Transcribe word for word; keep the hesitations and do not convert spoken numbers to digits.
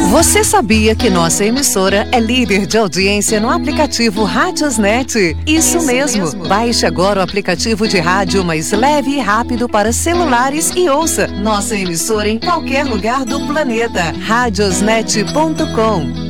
Você sabia que nossa emissora é líder de audiência no aplicativo Radiosnet? Isso, Isso mesmo. mesmo. Baixe agora o aplicativo de rádio mais leve e rápido para celulares e ouça nossa emissora em qualquer lugar do planeta. radiosnet ponto com